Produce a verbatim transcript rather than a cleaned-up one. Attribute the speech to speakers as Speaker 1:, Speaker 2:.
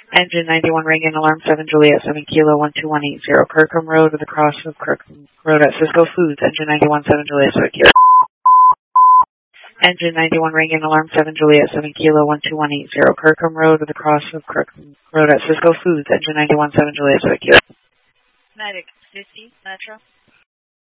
Speaker 1: Engine ninety-one ringing alarm seven Juliet seven Kilo one two one eight zero Kirkham Road with the cross of Kirkham Road at Cisco Foods. Engine ninety-one seven Juliet seven Kilo. Engine ninety-one ringing alarm seven Juliet seven Kilo one two one eight zero Kirkham Road with the cross of Kirkham Road at Cisco Foods. Engine ninety-one seven Juliet seven Kilo.
Speaker 2: Medic fifty Metro.